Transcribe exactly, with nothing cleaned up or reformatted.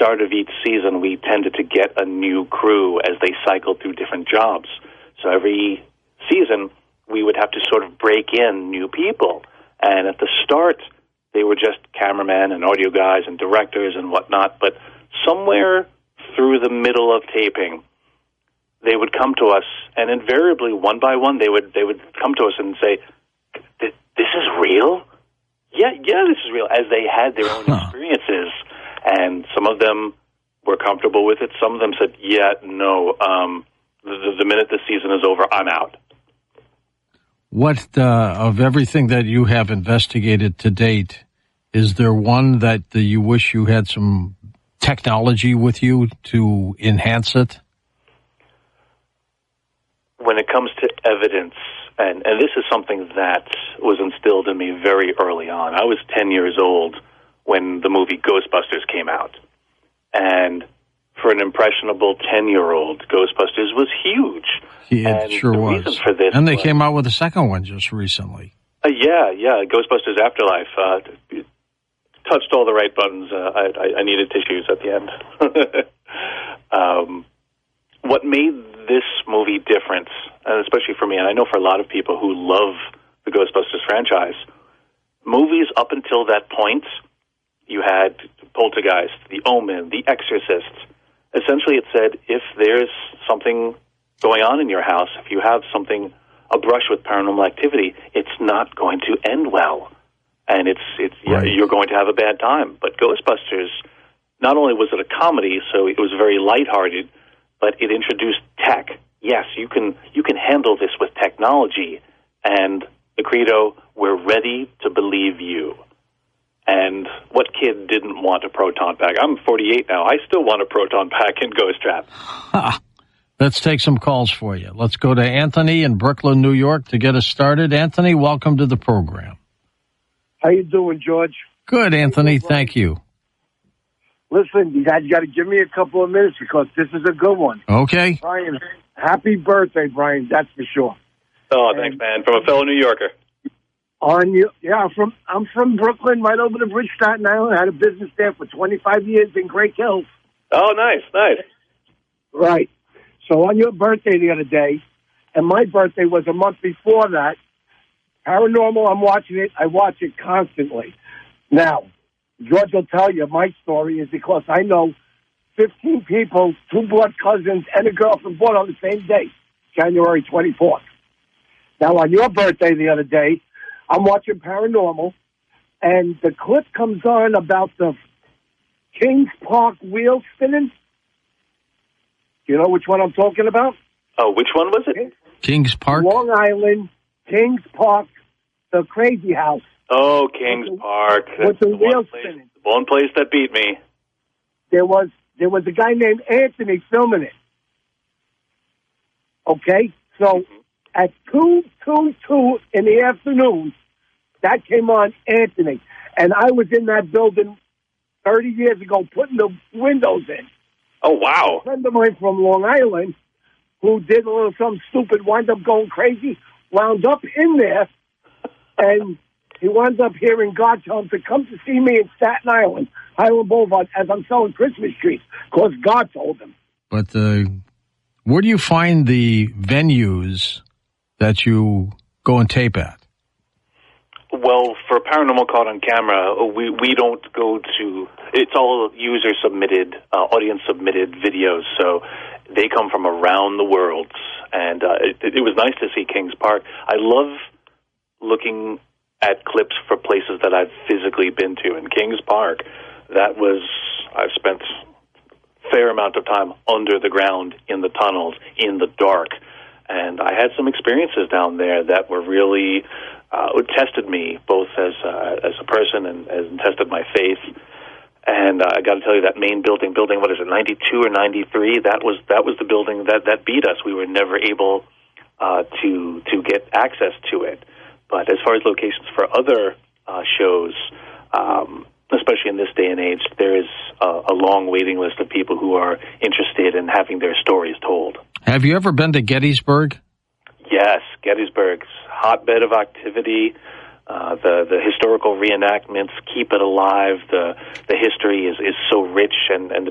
start of each season, we tended to get a new crew as they cycled through different jobs. So every season, we would have to sort of break in new people. And at the start, they were just cameramen and audio guys and directors and whatnot. But somewhere through the middle of taping, they would come to us, and invariably, one by one, they would they would come to us and say, "This is real? Yeah, yeah, this is real." As they had their own experiences, and some of them were comfortable with it. Some of them said, "Yeah, no. Um, the, the minute the season is over, I'm out." What uh, of everything that you have investigated to date, is there one that uh, you wish you had some technology with you to enhance it? When it comes to evidence, and, and this is something that was instilled in me very early on. I was ten years old when the movie Ghostbusters came out. And for an impressionable ten-year-old, Ghostbusters was huge. Yeah, it and sure the was. Reason for this and they was, came out with a second one just recently. Uh, yeah, yeah, Ghostbusters Afterlife uh, touched all the right buttons. Uh, I, I, I needed tissues at the end. um, what made this movie different, and especially for me, and I know for a lot of people who love the Ghostbusters franchise, movies up until that point, you had Poltergeist, The Omen, The Exorcist. Essentially, it said, if there's something going on in your house, if you have something, a brush with paranormal activity, it's not going to end well. And it's, it's right. You're going to have a bad time. But Ghostbusters, not only was it a comedy, so it was very lighthearted, but it introduced tech. Yes, you can you can handle this with technology. And the credo, we're ready to believe you. And what kid didn't want a proton pack? I'm forty-eight now. I still want a proton pack in Ghost Trap. Ha. Let's take some calls for you. Let's go to Anthony in Brooklyn, New York to get us started. Anthony, welcome to the program. How you doing, George? Good, Anthony. Thank you. Listen, you guys got to give me a couple of minutes because this is a good one. Okay. Brian, happy birthday, Brian. That's for sure. Oh, and thanks, man. From a fellow New Yorker. On you, yeah. I'm from I'm from Brooklyn, right over the bridge, Staten Island. I had a business there for twenty-five years in Great Hills. Oh, nice, nice. Right. So on your birthday the other day, and my birthday was a month before that. Paranormal, I'm watching it. I watch it constantly. Now, George will tell you my story is because I know fifteen people, two blood cousins, and a girlfriend born on the same day, January twenty-fourth. Now, on your birthday the other day, I'm watching Paranormal, and the clip comes on about the Kings Park wheel spinning. You know which one I'm talking about? Oh, which one was it? Kings Park? Long Island, Kings Park, the crazy house. Oh, Kings with Park. The, with the, the wheel place, spinning. The one place that beat me. There was there was a guy named Anthony filming it. Okay? So mm-hmm. at two, two, two in the afternoon, that came on Anthony. And I was in that building thirty years ago putting the windows in. Oh, wow. A friend of mine from Long Island who did a little something stupid, wound up going crazy, wound up in there, and he wound up hearing God tell him to come to see me in Staten Island, Highland Boulevard, as I'm selling Christmas trees, because God told him. But uh, where do you find the venues that you go and tape at? Well, for Paranormal Caught on Camera, we, we don't go to... It's all user-submitted, uh, audience-submitted videos, so they come from around the world. And uh, it, it was nice to see Kings Park. I love looking at clips for places that I've physically been to. In Kings Park, that was... I've spent a fair amount of time under the ground, in the tunnels, in the dark. And I had some experiences down there that were really... Uh, it tested me both as uh, as a person and, and tested my faith. And uh, I got to tell you, that main building, building what is it, ninety-two or ninety-three? That was that was the building that, that beat us. We were never able uh, to to get access to it. But as far as locations for other uh, shows, um, especially in this day and age, there is a, a long waiting list of people who are interested in having their stories told. Have you ever been to Gettysburg? Yes, Gettysburg's hotbed of activity. Uh, the the historical reenactments keep it alive. The the history is, is so rich, and, and the